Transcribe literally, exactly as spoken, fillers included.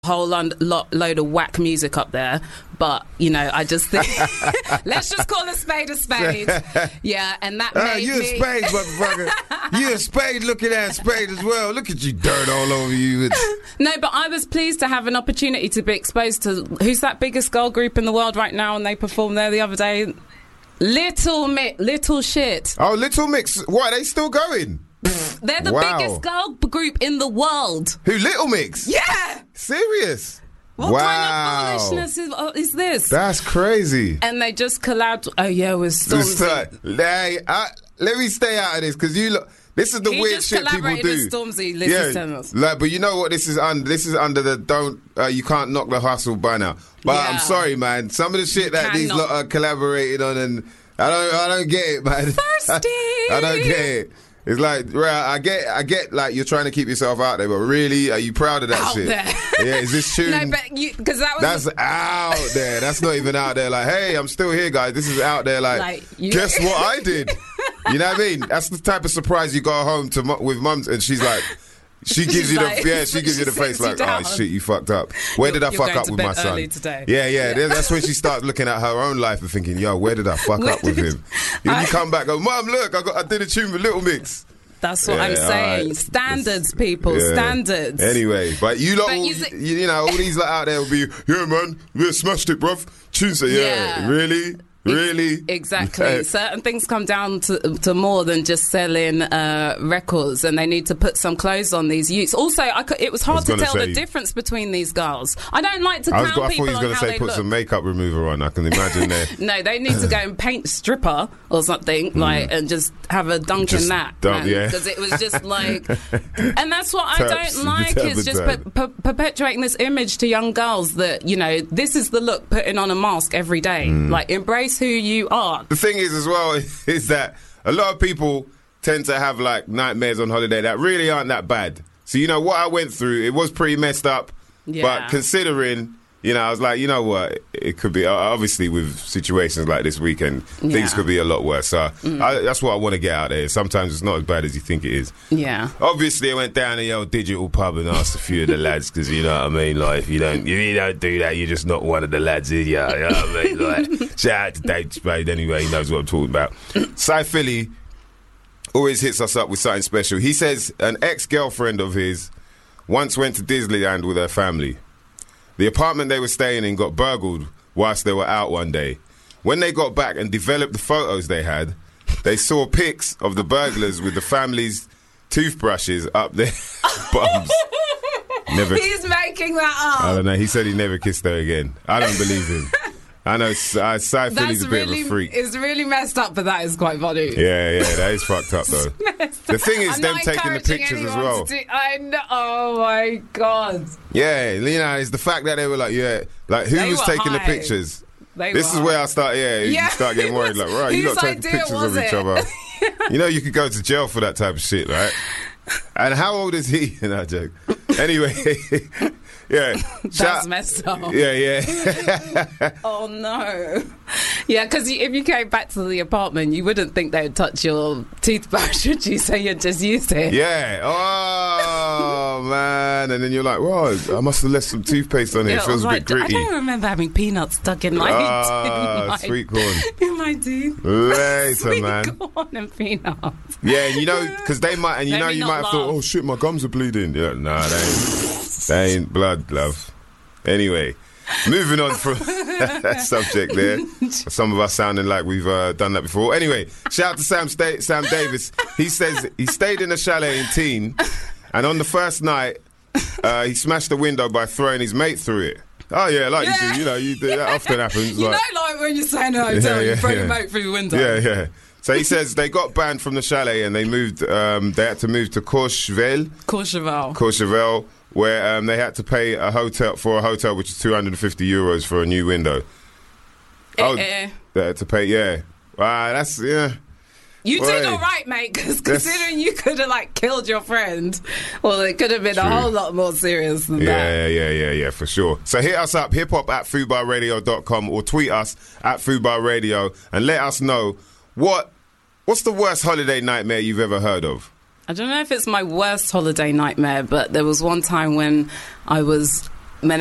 whole lo- lo- load of whack music up there, but you know, I just think let's just call a spade a spade. Yeah, and that uh, made you me a spade, motherfucker. You a spade looking at spade as well. Look at you, dirt all over you. No, but I was pleased to have an opportunity to be exposed to who's that biggest girl group in the world right now, and they performed there the other day. Little Mix, Little Shit. Oh, Little Mix. What? Are they still going? They're the wow. biggest girl group in the world. Who, Little Mix? Yeah. Serious? What wow. kind of foolishness is, uh, is this? That's crazy. And they just collabed. Oh yeah, with Stormzy. Uh, they, uh, let me stay out of this because you look. This is the he weird just shit people do. With Stormzy, yeah, like, but you know what? This is under. This is under the don't. Uh, you can't knock the hustle banner. But yeah. I'm sorry, man. Some of the shit that these lot are collaborating on, and I don't. I don't get it, man. Thirsty. I, I don't get it. It's like, right, I get, I get, like, you're trying to keep yourself out there, but really, are you proud of that out shit? There. Yeah, is this tune? No, but you, because that was that's out there. That's not even out there. Like, hey, I'm still here, guys. This is out there. Like, like you, guess what I did? You know what I mean? That's the type of surprise you go home to with mum, and she's like. She gives she's you the like, yeah. She gives you the face like, oh shit, you fucked up. Where you're, did I fuck up with my son? Today. Yeah, yeah, yeah. That's when she starts looking at her own life and thinking, yo, where did I fuck up with him? You I, come back, go, Mum, look, I got, I did a tune with Little Mix. That's what yeah, I'm saying. Right. Standards, people, yeah. standards. Anyway, but you lot, but all, you, you, you know, all these lot out there will be, yeah, man, we smashed it, bruv. Tunes, yeah, yeah, really. Really? Exactly. Certain things come down to, to more than just selling uh, records, and they need to put some clothes on these youths. Also, I could, it was hard was to tell say, the difference between these girls. I don't like to clown people on how they look. I thought he was going to say put look. some makeup remover on. I can imagine that. No, they need to go and paint stripper or something, like, mm. and just have a dunk just in that. Dump, yeah. Because it was just like... And that's what I don't like, is just per, per, perpetuating this image to young girls that, you know, this is the look, putting on a mask every day. Mm. Like, embrace who you are. The thing is as well is that a lot of people tend to have like nightmares on holiday that really aren't that bad. So you know what I went through, it was pretty messed up. Yeah. But considering, you know, I was like, you know what, it could be, obviously with situations like this weekend, yeah. things could be a lot worse. So mm. I, that's what I want to get out there. Sometimes it's not as bad as you think it is. Yeah. Obviously I went down to the old digital pub and asked a few of the lads, because you know what I mean, like if you don't, if you don't do that, you're just not one of the lads, is you? You know what I mean? Like, shout out to Dave Spade anyway, he knows what I'm talking about. Cy Philly always hits us up with something special. He says an ex-girlfriend of his once went to Disneyland with her family. The apartment they were staying in got burgled whilst they were out one day. When they got back and developed the photos they had, they saw pics of the burglars with the family's toothbrushes up their bums. Never, He's making that up. I don't know. He said he never kissed her again. I don't believe him. I know uh, Cy Philly's a bit really, of a freak. It's really messed up, but that is quite funny. Yeah, yeah, that is fucked up though. The thing is, I'm them taking the pictures as well. Do, I know. Oh my god. Yeah, you know, it's the fact that they were like, yeah, like who they was taking high. the pictures? They this were is where I start. Yeah, yeah. you start getting worried. Like, right, you lot taking pictures of each other. You know, you could go to jail for that type of shit, right? And how old is he? No joke. Anyway. Yeah, that's Shout, messed up. Yeah, yeah. Oh no. Yeah, because if you came back to the apartment, you wouldn't think they would touch your toothbrush, would you? So you'd just use it. Yeah. Oh man, and then you're like, "Well, I must have left some toothpaste on it. Yeah, It feels a like, bit gritty." I don't remember having peanuts stuck in my ah, in my, sweet corn in my teeth. Later, sweet man. Corn and peanuts. Yeah, you know, because they might, and you Maybe know, you might have love. thought, "Oh shit, my gums are bleeding." Yeah, nah, they ain't. They ain't blood, love. Anyway, moving on from that subject there. Some of us sounding like we've uh, done that before. Anyway, shout out to Sam, Sta- Sam Davis. He says he stayed in a chalet in Teen, and on the first night, uh, he smashed the window by throwing his mate through it. Oh yeah, like yeah. you do. You know, you do. That often happens. You like, know, like when you're staying in a hotel, yeah, yeah, you throw yeah. your mate through the window. Yeah, yeah. So he says they got banned from the chalet and they moved. Um, they had to move to Courchevel. Courchevel. Courchevel, where um, they had to pay a hotel for a hotel, which is two hundred fifty euros for a new window. Eh, oh, eh. they had to pay. Yeah, wow, that's yeah. You Boy. did all right, mate, because considering you could have, like, killed your friend, well, it could have been True. a whole lot more serious than yeah, that. Yeah, yeah, yeah, yeah, for sure. So hit us up, hiphop at foodbar radio dot com, or tweet us at foodbar radio and let us know what what's the worst holiday nightmare you've ever heard of. I don't know if it's my worst holiday nightmare, but there was one time when I was